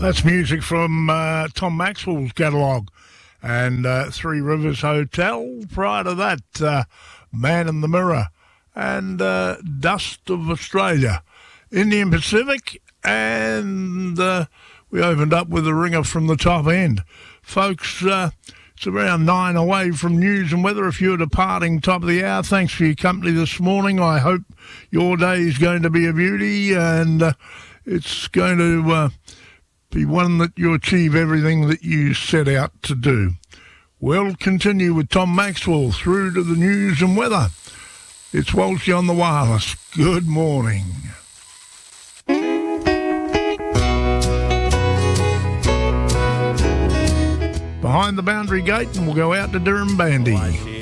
That's music from Tom Maxwell's catalogue and Three Rivers Hotel. Prior to that, Man in the Mirror and Dust of Australia. Indian Pacific, and we opened up with a ringer from the top end. Folks, it's around 9 away from news and weather. If you're departing top of the hour, thanks for your company this morning. I hope your day is going to be a beauty, and it's going to be one that you achieve everything that you set out to do. We'll continue with Tom Maxwell through to the news and weather. It's Walshy on the wireless. Good morning. Behind the boundary gate, and we'll go out to Durham Bandy.